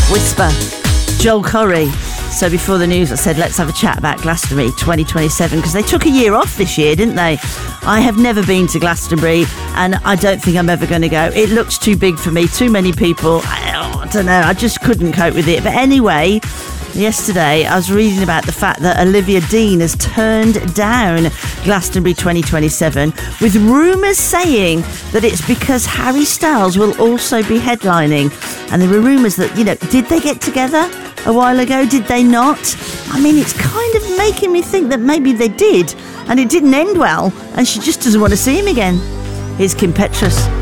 Whisper, Joel Corry. So before the news, I said, let's have a chat about Glastonbury 2027, because they took a year off this year, didn't they? I have never been to Glastonbury, and I don't think I'm ever going to go. It looks too big for me, too many people. I don't know, I just couldn't cope with it. But anyway, yesterday I was reading about the fact that Olivia Dean has turned down Glastonbury 2027, with rumours saying that it's because Harry Styles will also be headlining. And there were rumours that, did they get together a while ago? Did they not? I mean, it's kind of making me think that maybe they did, and it didn't end well, and she just doesn't want to see him again. Here's Kim Petras.